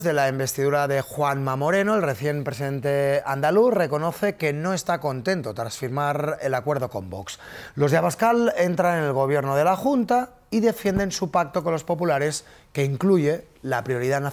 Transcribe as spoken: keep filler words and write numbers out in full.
De la investidura de Juanma Moreno, el recién presidente andaluz reconoce que no está contento tras firmar el acuerdo con Vox. Los de Abascal entran en el gobierno de la Junta y defienden su pacto con los populares, que incluye la prioridad nacional.